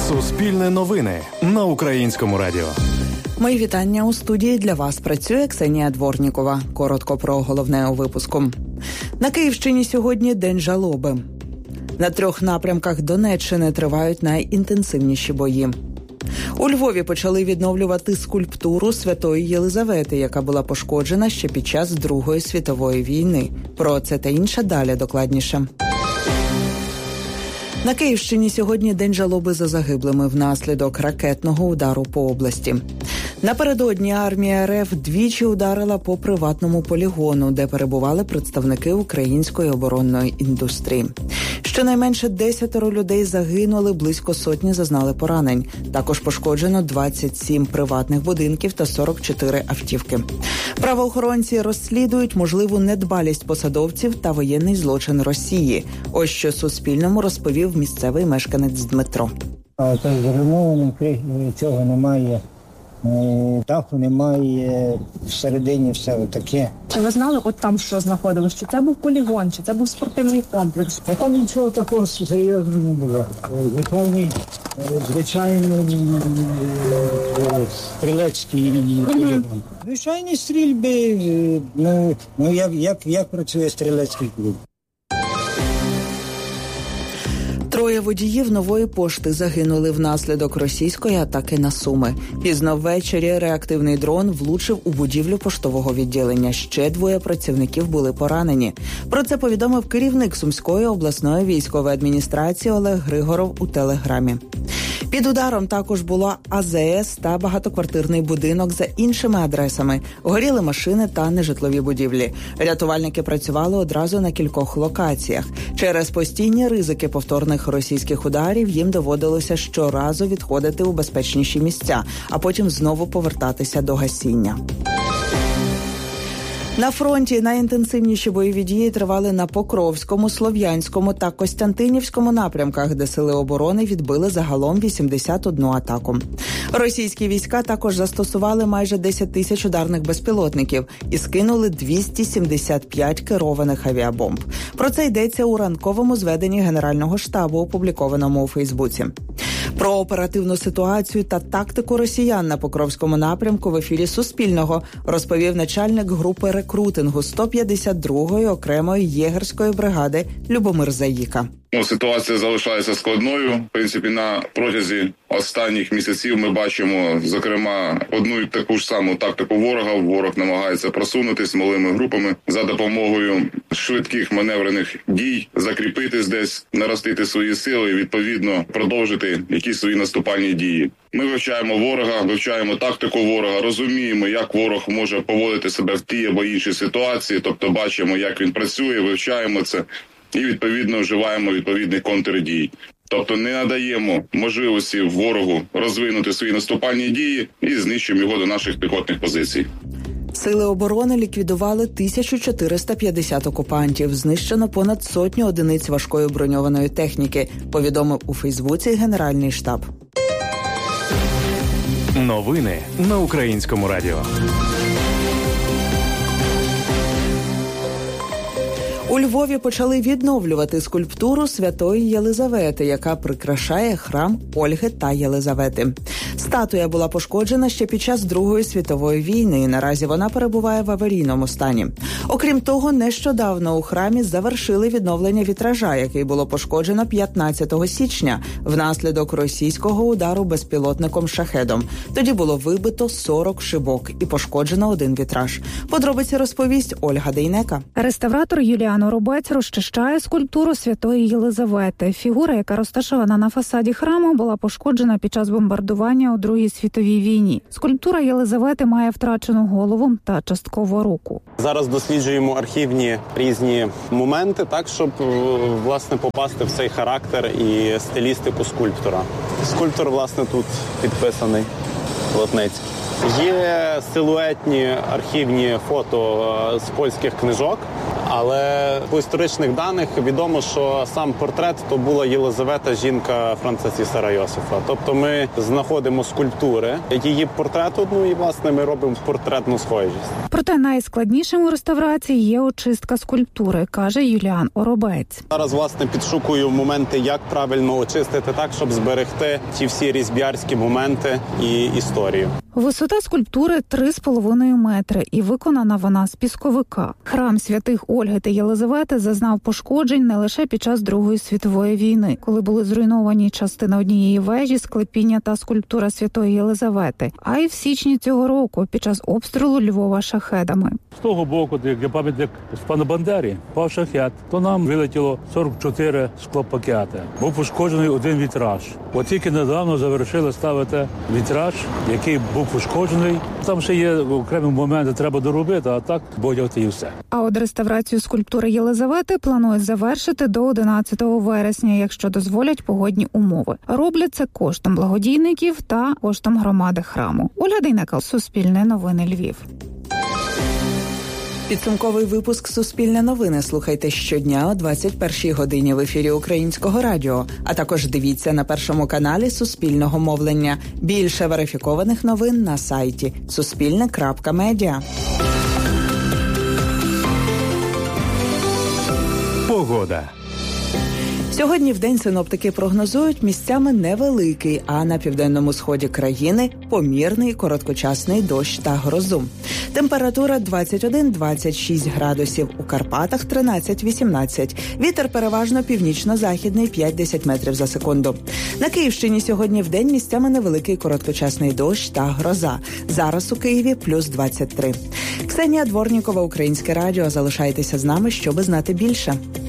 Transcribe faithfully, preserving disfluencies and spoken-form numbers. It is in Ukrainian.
Суспільне новини на Українському радіо. Мої вітання. У студії для вас працює Ксенія Дворнікова. Коротко про головне у випуску. На Київщині сьогодні День жалоби. На трьох напрямках Донеччини тривають найінтенсивніші бої. У Львові почали відновлювати скульптуру Святої Єлизавети, яка була пошкоджена ще під час Другої світової війни. Про це та інше далі докладніше. На Київщині сьогодні День жалоби за загиблими внаслідок ракетного удару по області. Напередодні армія РФ двічі ударила по приватному полігону, де перебували представники української оборонної індустрії. Щонайменше десятеро людей загинули, близько сотні зазнали поранень. Також пошкоджено двадцять сім приватних будинків та сорок чотири автівки. Правоохоронці розслідують можливу недбалість посадовців та воєнний злочин Росії. Ось що Суспільному розповів місцевий мешканець Дмитро. А це зруйновано, цього немає. Даху немає, всередині все таке. Чи ви знали, от там що знаходилось? Чи це був полігон, чи це був спортивний комплекс? А там нічого такого серйозного не було. Звичайний, звичайний стрілецький полігон. Звичайні стрільби, ну, ну як, як, як працює стрілецький клуб. Троє водіїв Нової пошти загинули внаслідок російської атаки на Суми. Пізно ввечері реактивний дрон влучив у будівлю поштового відділення. Ще двоє працівників були поранені. Про це повідомив керівник Сумської обласної військової адміністрації Олег Григоров у телеграмі. Під ударом також була АЗС та багатоквартирний будинок за іншими адресами. Горіли машини та нежитлові будівлі. Рятувальники працювали одразу на кількох локаціях. Через постійні ризики повторних російських ударів їм доводилося щоразу відходити у безпечніші місця, а потім знову повертатися до гасіння. На фронті найінтенсивніші бойові дії тривали на Покровському, Слов'янському та Костянтинівському напрямках, де сили оборони відбили загалом вісімдесят одну атаку. Російські війська також застосували майже десять тисяч ударних безпілотників і скинули двісті сімдесят п'ять керованих авіабомб. Про це йдеться у ранковому зведенні Генерального штабу, опублікованому у Фейсбуці. Про оперативну ситуацію та тактику росіян на Покровському напрямку в ефірі Суспільного розповів начальник групи рекрутингу сто п'ятдесят другої окремої єгерської бригади Любомир Заїка. Ну, ситуація залишається складною. В принципі, на протязі останніх місяців ми бачимо, зокрема, одну і таку ж саму тактику ворога. Ворог намагається просунутись малими групами за допомогою швидких маневрених дій, закріпитись десь, наростити свої сили і, відповідно, продовжити якісь свої наступальні дії. Ми вивчаємо ворога, вивчаємо тактику ворога, розуміємо, як ворог може поводити себе в тій або іншій ситуації, тобто бачимо, як він працює, вивчаємо це. І, відповідно, вживаємо відповідних контрдій. Тобто не надаємо можливості ворогу розвинути свої наступальні дії і знищуємо його до наших піхотних позицій. Сили оборони ліквідували тисячу чотириста п'ятдесят окупантів. Знищено понад сотню одиниць важкої броньованої техніки, повідомив у Фейсбуці Генеральний штаб. Новини на Українському радіо. У Львові почали відновлювати скульптуру Святої Єлизавети, яка прикрашає храм Ольги та Єлизавети. Статуя була пошкоджена ще під час Другої світової війни і наразі вона перебуває в аварійному стані. Окрім того, нещодавно у храмі завершили відновлення вітража, який було пошкоджено п'ятнадцятого січня внаслідок російського удару безпілотником «Шахедом». Тоді було вибито сорок шибок і пошкоджено один вітраж. Подробиці розповість Ольга Дейнека. Реставратор Юліан Оробець розчищає скульптуру Святої Єлизавети. Фігура, яка розташована на фасаді храму, була пошкоджена під час бомбардування у Другій світовій війні. Скульптура Єлизавети має втрачену голову та частково руку. Зараз досліджуємо архівні різні моменти, так, щоб, власне, попасти в цей характер і стилістику скульптора. Скульптор, власне, тут підписаний Лотнецький. Є силуетні архівні фото з польських книжок, Але по історичних даних відомо, що сам портрет то була Єлизавета, жінка Франца Цісара Йосифа. Тобто ми знаходимо скульптури її портрету, ну і власне ми робимо портретну схожість. Проте найскладнішим у реставрації є очистка скульптури, каже Юліан Оробець. Зараз власне підшукую моменти, як правильно очистити так, щоб зберегти ті всі різьбярські моменти і історію. Висота скульптури три з половиною метри, і виконана вона з пісковика. Храм святих Ольги та Єлизавети зазнав пошкоджень не лише під час Другої світової війни, коли були зруйновані частина однієї вежі, склепіння та скульптура святої Єлизавети, а й в січні цього року під час обстрілу Львова шахедами. З того боку, як пам'ятник пана Бандери, впав шахет, то нам вилетіло сорок чотири склопакети. Був пошкоджений один вітраж. От тільки недавно завершили ставити вітраж, який був пошкоджений. Там ще є окремі моменти, треба доробити, а так бодяти і все. А от реставрацію скульптури Єлизавети планують завершити до одинадцятого вересня, якщо дозволять погодні умови. Роблять це коштом благодійників та коштом громади храму. Ольга Дейнека, Суспільне новини, Львів. Підсумковий випуск «Суспільне новини» слухайте щодня о двадцять першій годині в ефірі Українського радіо, а також дивіться на Першому каналі Суспільного мовлення. Більше верифікованих новин на сайті суспільне крапка медіа. Погода. Сьогодні вдень синоптики прогнозують місцями невеликий, а на південному сході країни – помірний короткочасний дощ та грозу. Температура двадцять один - двадцять шість градусів, у Карпатах тринадцять - вісімнадцять. Вітер переважно північно-західний п'ять - десять метрів за секунду. На Київщині сьогодні вдень місцями невеликий короткочасний дощ та гроза. Зараз у Києві плюс двадцять три. Ксенія Дворнікова, Українське радіо. Залишайтеся з нами, щоби знати більше.